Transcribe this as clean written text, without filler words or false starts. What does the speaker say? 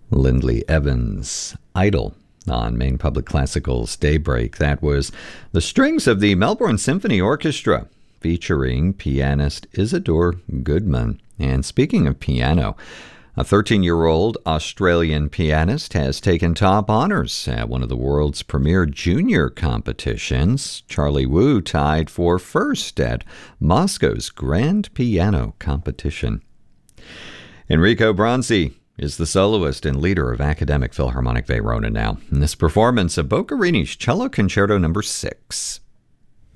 Lindley Evans, Idle, on Maine Public Classical's Daybreak. That was the strings of the Melbourne Symphony Orchestra, featuring pianist Isadore Goodman. And speaking of piano, a 13-year-old Australian pianist has taken top honors at one of the world's premier junior competitions. Charlie Wu tied for first at Moscow's Grand Piano Competition. Enrico Bronzi is the soloist and leader of Academic Philharmonic Verona now, in this performance of Boccherini's Cello Concerto No. 6.